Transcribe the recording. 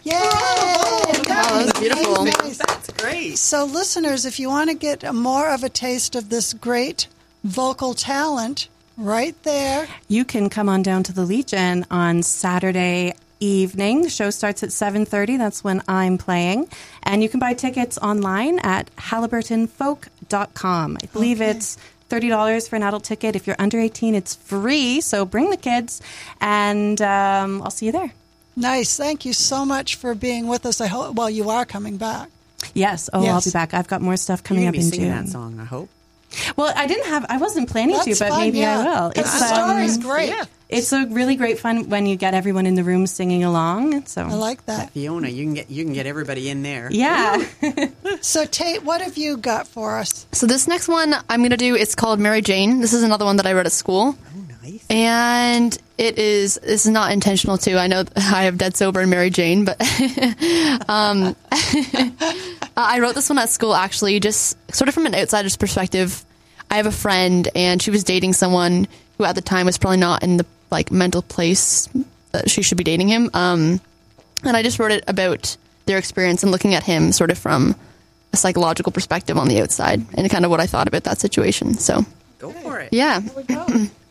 Yay! Oh, that's beautiful. Nice. That's great. So, listeners, if you want to get more of a taste of this great vocal talent, right there. You can come on down to the Legion on Saturday evening. The show starts at 7:30. That's when I'm playing. And you can buy tickets online at halliburtonfolk.com. I believe it's $30 for an adult ticket. If you're under 18, it's free. So bring the kids, and I'll see you there. Nice. Thank you so much for being with us. I hope. Well, you are coming back. Yes. Oh, Yes. I'll be back. I've got more stuff coming You're up going to in be singing June. that song, I hope. Well, I wasn't planning to, That's but fun, maybe yeah. I will. The story's great. Yeah. It's a really great fun when you get everyone in the room singing along. So I like that. Fiona, you can get everybody in there. yeah. So, Tate, what have you got for us? So this next one I'm going to do, it's called Mary Jane. This is another one that I wrote at school. Oh, nice. And this is not intentional too. I know I have Dead Sober and Mary Jane, but I wrote this one at school actually, just sort of from an outsider's perspective. I have a friend and she was dating someone who at the time was probably not in the mental place that she should be dating him. And I just wrote it about their experience and looking at him sort of from a psychological perspective on the outside and kind of what I thought about that situation. So Go for it. yeah. Here we go.